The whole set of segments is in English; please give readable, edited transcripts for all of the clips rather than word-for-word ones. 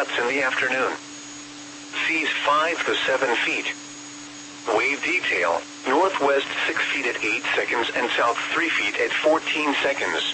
spots in the afternoon. Seas 5 to 7 feet. Wave detail, northwest 6 feet at 8 seconds and south 3 feet at 14 seconds.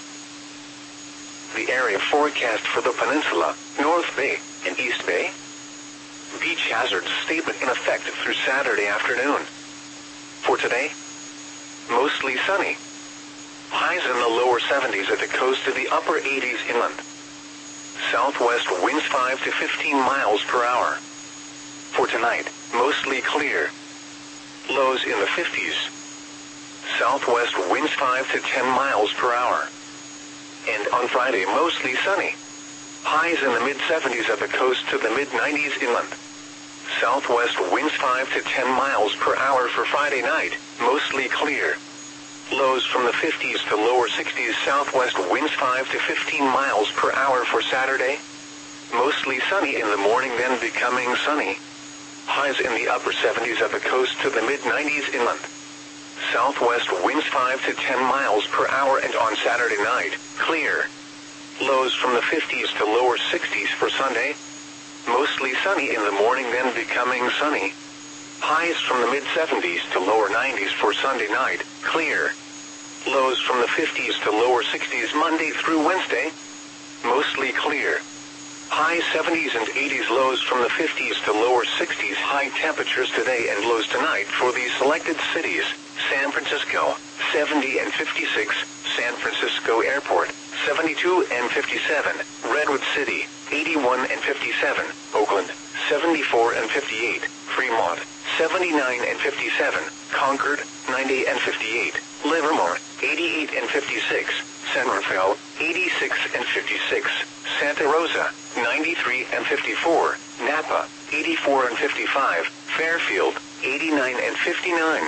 The area forecast for the peninsula, North Bay, and East Bay. Beach hazards statement in effect through Saturday afternoon. For today, mostly sunny. Highs in the lower 70s at the coast to the upper 80s inland. Southwest winds 5 to 15 miles per hour. For tonight, mostly clear. Lows in the 50s. Southwest winds 5 to 10 miles per hour. And on Friday, mostly sunny. Highs in the mid-70s at the coast to the mid-90s inland. Southwest winds 5 to 10 miles per hour for Friday night, mostly clear. Lows from the 50s to lower 60s. Southwest winds 5 to 15 miles per hour for Saturday. Mostly sunny in the morning, then becoming sunny. Highs in the upper 70s at the coast to the mid-90s inland. Southwest winds 5 to 10 miles per hour, and on Saturday night, clear. Lows from the 50s to lower 60s for Sunday. Mostly sunny in the morning, then becoming sunny. Highs from the mid-70s to lower 90s for Sunday night, clear. Lows from the 50s to lower 60s Monday through Wednesday. Mostly clear. High 70s and 80s, lows from the 50s to lower 60s. High temperatures today and lows tonight for these selected cities. San Francisco, 70 and 56. San Francisco Airport, 72 and 57. Redwood City, 81 and 57. Oakland, 74 and 58. Fremont, 79 and 57. Concord, 90 and 58. Livermore, 88 and 56. San Rafael, 86 and 56. Santa Rosa, 93 and 54. Napa, 84 and 55. Fairfield, 89 and 59.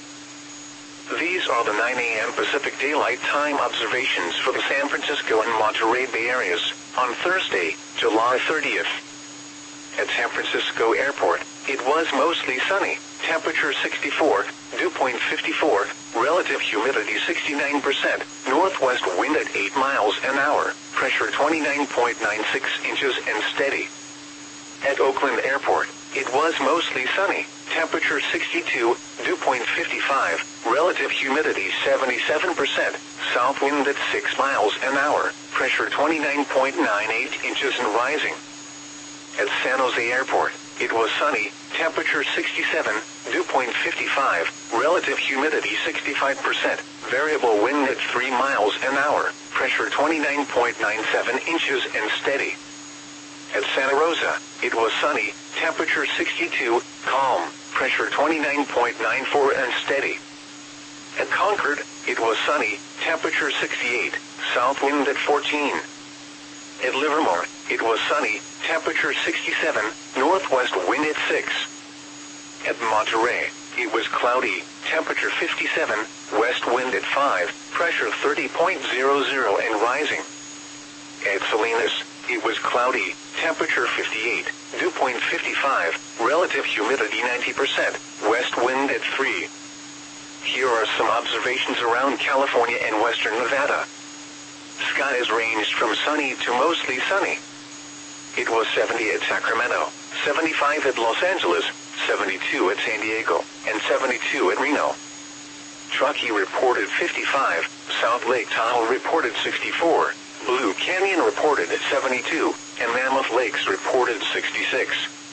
These are the 9 a.m. Pacific Daylight Time observations for the San Francisco and Monterey Bay areas on Thursday, July 30th. At San Francisco Airport, it was mostly sunny. Temperature 64, dew point 54, relative humidity 69%, northwest wind at 8 miles an hour, pressure 29.96 inches and steady. At Oakland Airport, it was mostly sunny. Temperature 62, dew point 55, relative humidity 77%, south wind at 6 miles an hour, pressure 29.98 inches and rising. At San Jose Airport, it was sunny. Temperature 67, dew point 55, relative humidity 65%, variable wind at 3 miles an hour, pressure 29.97 inches and steady. At Santa Rosa, it was sunny. Temperature 62, calm, pressure 29.94 and steady. At Concord, it was sunny. Temperature 68, south wind at 14. At Livermore, it was sunny. Temperature 67, northwest wind at 6. At Monterey, it was cloudy. Temperature 57, west wind at 5, pressure 30.00 and rising. At Salinas, it was cloudy. Temperature 58, dew point 55, relative humidity 90%, west wind at 3. Here are some observations around California and western Nevada. Skies ranged from sunny to mostly sunny. It was 70 at Sacramento, 75 at Los Angeles, 72 at San Diego, and 72 at Reno. Truckee reported 55, South Lake Tahoe reported 64, Blue Canyon reported at 72, and Mammoth Lakes reported 66.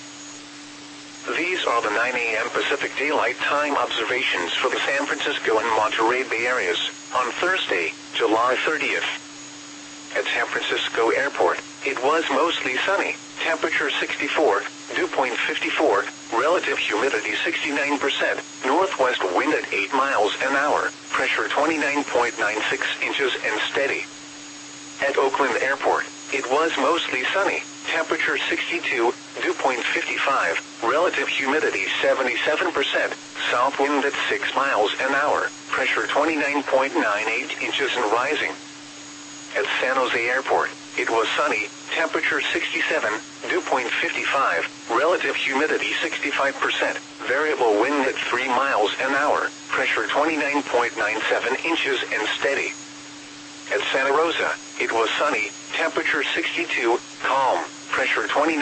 These are the 9 a.m. Pacific Daylight Time observations for the San Francisco and Monterey Bay areas on Thursday, July 30th. At San Francisco Airport, it was mostly sunny. Temperature 64, dew point 54, relative humidity 69%, northwest wind at 8 miles an hour, pressure 29.96 inches and steady. At Oakland Airport, it was mostly sunny. Temperature 62, dew point 55, relative humidity 77%, south wind at 6 miles an hour, pressure 29.98 inches and rising. At San Jose Airport, it was sunny. Temperature 67, dew point 55, relative humidity 65%, variable wind at 3 miles an hour, pressure 29.97 inches and steady. At Santa Rosa, it was sunny. Temperature 62, calm, pressure 29.